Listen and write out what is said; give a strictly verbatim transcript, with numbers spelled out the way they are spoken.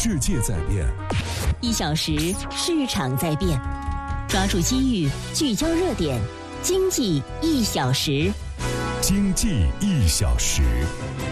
世界在变， 一小时市场在变，抓住机遇，聚焦热点，经济一小时。 经济一小时。